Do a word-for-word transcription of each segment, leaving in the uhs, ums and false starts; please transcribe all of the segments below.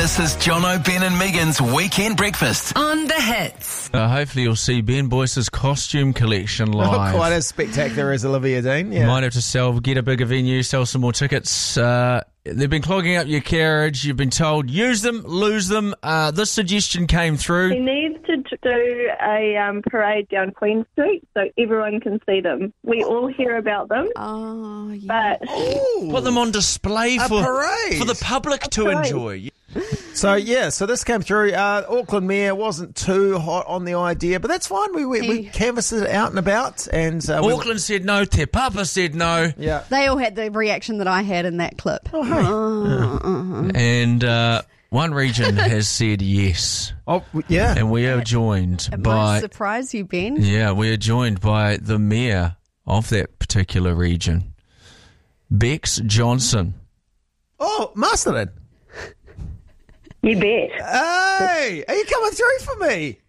This is Jono, Ben and Megan's Weekend Breakfast on The Hits. Uh, hopefully you'll see Ben Boyce's costume collection live. Not quite as spectacular as Olivia Dean. Yeah. Might have to sell, get a bigger venue, sell some more tickets. Uh, they've been clogging up your carriage. You've been told, use them, lose them. Uh, this suggestion came through. We need to do a um, parade down Queen Street so everyone can see them. We all hear about them. Oh, yeah. But Ooh. Put them on display A for, parade. for the public to parade. enjoy. So, yeah, so this came through. Uh, Auckland Mayor wasn't too hot on the idea, but that's fine. We we, we canvassed it out and about. And uh, we- Auckland said no, Te Papa said no. Yeah. They all had the reaction that I had in that clip. Oh, hey. Uh-huh. And uh, one region has said yes. Oh, yeah. And we are joined It by... might surprise you, Ben. Yeah, we are joined by the mayor of that particular region, Bex Johnson. Oh, Masterton. you bet. Hey, are you coming through for me?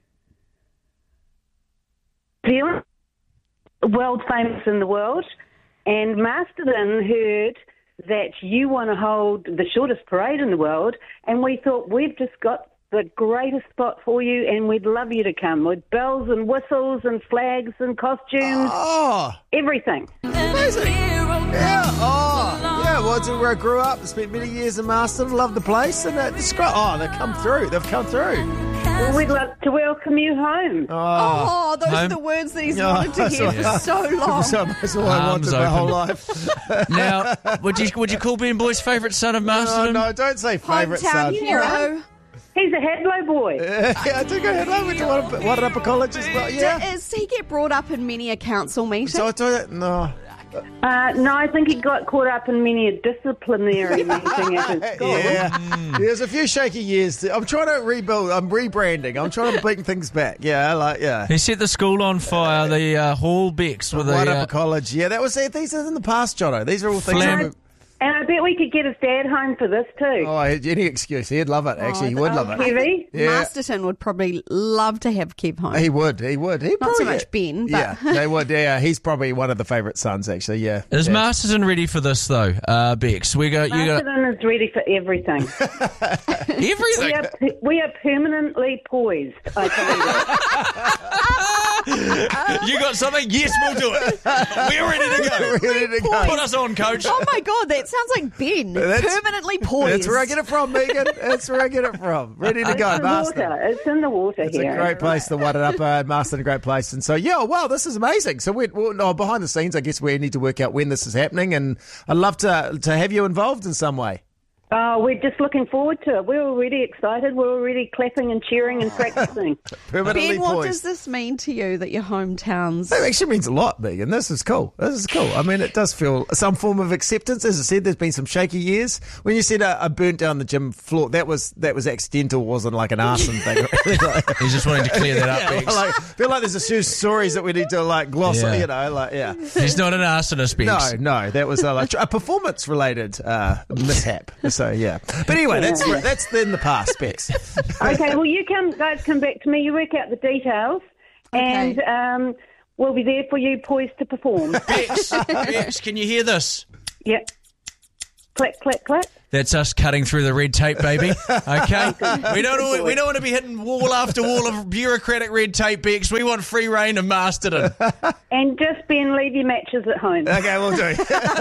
Zealand, world famous in the world, and Masterton heard that you want to hold the shortest parade in the world, and we thought we've just got the greatest spot for you, and we'd love you to come with bells and whistles and flags and costumes, Oh, everything. amazing. Yeah, oh, yeah, well, it's where I grew up, spent many years in Masterton, loved the place, and uh, it's great. Oh, they've come through, they've come through. Well, we'd love to welcome you home. Oh, those Home. are the words that he's Oh, wanted to hear yeah. for so long. So that's all I Arms wanted my whole open. life. Now, would you would you call Ben Boy's favourite son of Oh, Masterton? no, don't say favourite Hometown son. hero. He's a Hadlow boy. Yeah, I do go ahead. I went to one, one upper college as well. Yeah. Does he get brought up in many a council meeting? So I do that. No. Uh, no, I think he got caught up in many a disciplinary meeting at his school. Yeah. There's a few shaky years. To, I'm trying to rebuild. I'm rebranding. I'm trying to bring things back. Yeah, I like yeah. He set the school on fire, the uh, Hall Bex with One the... upper Uh, college. Yeah, that was these are in the past, Jono. These are all things. Flam- that- And I bet we could get his dad home for this too. Oh, any excuse. He'd love it. Actually, he would love it. Kevy? Yeah. Masterton would probably love to have Kev home. He would. He would. He'd Not so probably much Ben, but- Yeah, they would. Yeah, he's probably one of the favourite sons. Actually, yeah. is yeah. Masterton ready for this, though, uh, Bex? We got, you got Masterton is ready for everything. We everything. are, we are permanently poised, I tell you that. You got something? Yes, we'll do it. We're ready to go. We're ready to go. Put us on, coach. Oh my God, that sounds like Ben. That's- Permanently poised. That's where I get it from, Megan. That's where I get it from. Ready to It's go, the Masterton. water. It's in the water It's here. a great place, the One Up, uh, Masterton, a great place. And so, yeah, wow, this is amazing. So, we're, well, no, behind the scenes, I guess we need to work out when this is happening, and I'd love to to have you involved in some way. Oh, we're just looking forward to it. We're already excited. We're already clapping and cheering and practicing. Permanently Ben, what poised. does this mean to you that your hometowns... That actually means a lot, Megan. This is cool. This is cool. I mean, it does feel some form of acceptance. As I said, there's been some shaky years. When you said I, I burnt down the gym floor, that was that was accidental, wasn't like an arson thing. He's just wanting to clear that up, Yeah, Bex. like, I feel like there's a few stories that we need to like gloss, Yeah. you know, like yeah. He's not an arsonist, Bex. No, no, that was uh, like a performance-related uh, mishap. So yeah, but anyway, that's that's in the past, Bex. Okay, well, you come, guys come back to me. You work out the details, and um, we'll be there for you, poised to perform. Bex, Bex, can you hear this? Yep. Click, click, click. That's us cutting through the red tape, baby. Okay, we don't we don't want to be hitting wall after wall of bureaucratic red tape, Bex. We want free reign of Masterton. And just, Ben, leave your matches at home. Okay, we'll do.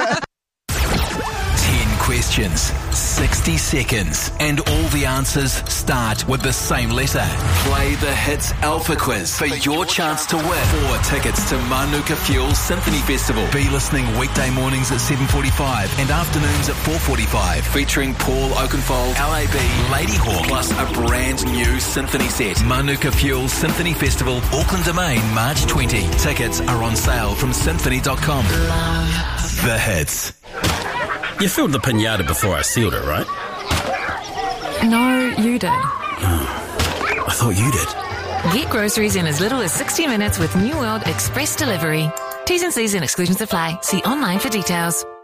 Ten questions, sixty seconds, and all the answers start with the same letter. Play the Hits Alpha Quiz for your chance to win four tickets to Manuka Fuel Symphony Festival. Be listening weekday mornings at seven forty-five and afternoons at four forty-five, featuring Paul Oakenfold, L A B, Ladyhawk, plus a brand new symphony set. Manuka Fuel Symphony Festival, Auckland Domain, March twentieth. Tickets are on sale from symphony dot com. The Hits. You filled the pinata before I sealed it, right? No, you did. I thought you did. Get groceries in as little as sixty minutes with New World Express Delivery. T's and C's and exclusions apply. See online for details.